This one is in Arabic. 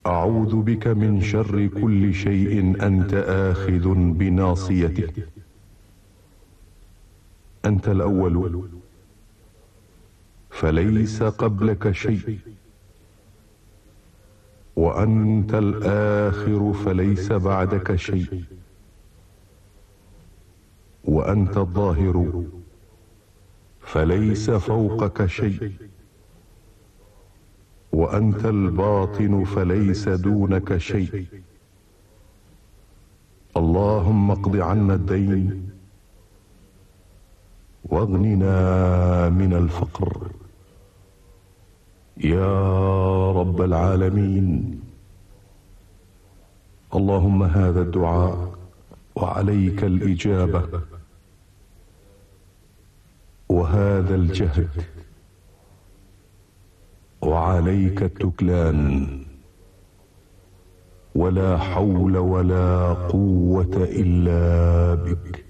أعوذ بك من شر كل شيء أنت آخذ بناصيته. أنت الأول فليس قبلك شيء، وأنت الآخر فليس بعدك شيء، وأنت الظاهر فليس فوقك شيء، وأنت الباطن فليس دونك شيء. اللهم اقض عنا الدين واغننا من الفقر يا رب العالمين. اللهم هذا الدعاء وعليك الإجابة، وهذا الجهد وعليك التكلان، ولا حول ولا قوة إلا بك.